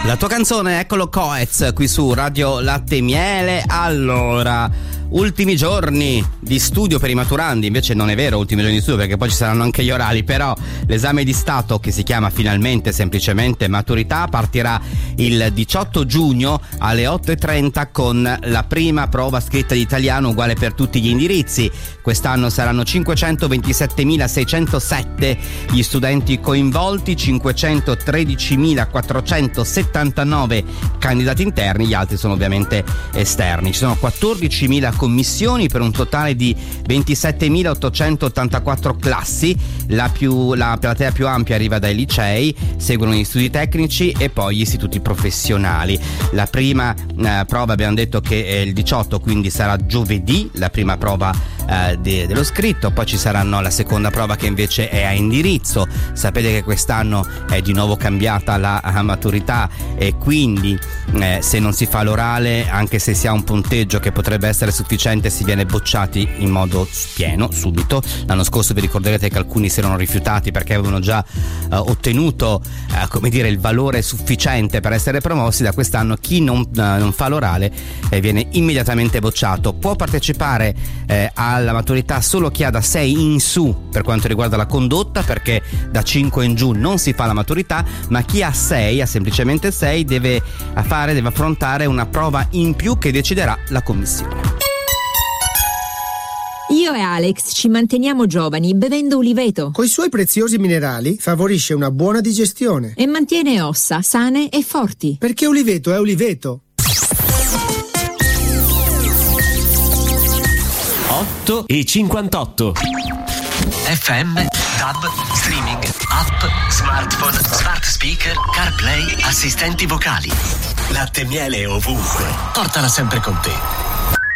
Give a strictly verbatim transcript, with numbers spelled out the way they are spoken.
La tua canzone, eccolo Coez, qui su Radio Latte e Miele. Allora, ultimi giorni di studio per i maturandi, invece non è vero ultimi giorni di studio perché poi ci saranno anche gli orali, però l'esame di Stato, che si chiama finalmente semplicemente maturità, partirà il diciotto giugno alle otto e trenta con la prima prova scritta di italiano uguale per tutti gli indirizzi. Quest'anno saranno cinquecentoventisettemila seicentosette gli studenti coinvolti, cinquecentotredicimilaquattrocentosettantanove candidati interni, gli altri sono ovviamente esterni. Ci sono quattordicimila commissioni per un totale di ventisettemilaottocentottantaquattro classi. La, più, la platea più ampia arriva dai licei, seguono gli studi tecnici e poi gli istituti professionali. La prima eh, prova abbiamo detto che è il diciotto, quindi sarà giovedì la prima prova eh, de, dello scritto, poi ci saranno la seconda prova che invece è a indirizzo. Sapete che quest'anno è di nuovo cambiata la, la maturità e quindi eh, se non si fa l'orale, anche se si ha un punteggio che potrebbe essere sufficiente, si viene bocciati in modo pieno subito. L'anno scorso vi ricorderete che alcuni si erano rifiutati perché avevano già eh, ottenuto eh, come dire il valore sufficiente per essere promossi. Da quest'anno chi non, eh, non fa l'orale eh, viene immediatamente bocciato. Può partecipare eh, alla maturità solo chi ha da sei in su per quanto riguarda la condotta, perché da cinque in giù non si fa la maturità, ma chi ha sei, ha semplicemente sei, deve fare, deve affrontare una prova in più che deciderà la commissione. Io e Alex ci manteniamo giovani bevendo uliveto. Coi suoi preziosi minerali favorisce una buona digestione e mantiene ossa sane e forti. Perché uliveto è uliveto. otto e cinquantotto. F M, DAB, streaming, app, smartphone, smart speaker, CarPlay, assistenti vocali. Latte e Miele ovunque. Portala sempre con te.